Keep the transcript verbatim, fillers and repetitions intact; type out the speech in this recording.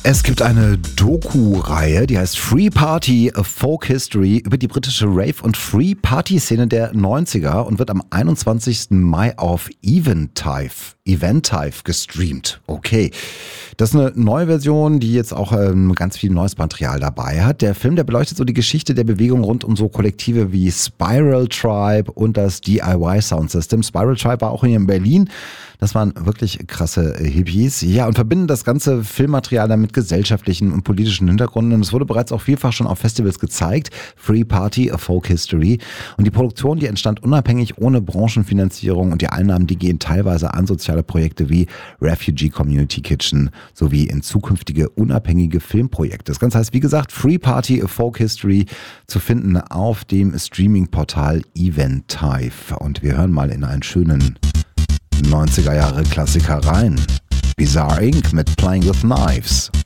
Es gibt eine Doku-Reihe, die heißt Free Party, A Folk History über die britische Rave- und Free-Party-Szene der neunziger und wird am einundzwanzigsten Mai auf Eventive, Eventive gestreamt. Okay, das ist eine neue Version, die jetzt auch ähm, ganz viel neues Material dabei hat. Der Film, der beleuchtet so die Geschichte der Bewegung rund um so Kollektive wie Spiral Tribe und das D I Y Sound System. Spiral Tribe war auch hier in Berlin. Das waren wirklich krasse Hippies. Ja, und verbinden das ganze Filmmaterial dann mit gesellschaftlichen und politischen Hintergründen. Und es wurde bereits auch vielfach schon auf Festivals gezeigt. Free Party, A Folk History. Und die Produktion, die entstand unabhängig ohne Branchenfinanzierung. Und die Einnahmen, die gehen teilweise an soziale Projekte wie Refugee Community Kitchen sowie in zukünftige unabhängige Filmprojekte. Das Ganze heißt, wie gesagt, Free Party, A Folk History zu finden auf dem Streaming-Portal Eventive. Und wir hören mal in einen schönen neunziger Jahre Klassiker rein. Bizarre Inc mit Playing with Knives.